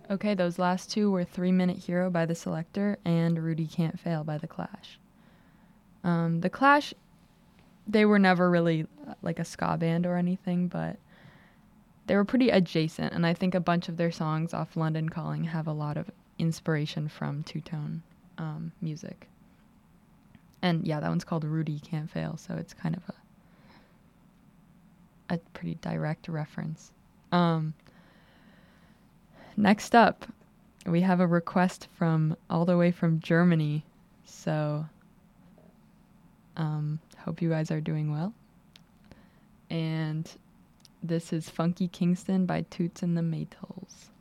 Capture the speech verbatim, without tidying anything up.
Okay, those last two were Three Minute Hero by The Selecter and Rudy Can't Fail by The Clash. Um, the Clash, they were never really uh, like a ska band or anything, but they were pretty adjacent, and I think a bunch of their songs off London Calling have a lot of inspiration from two-tone um, music. And yeah, that one's called Rudy Can't Fail, so it's kind of a, a pretty direct reference. Um, next up, we have a request from all the way from Germany, so um, hope you guys are doing well. And this is Funky Kingston by Toots and the Maytals.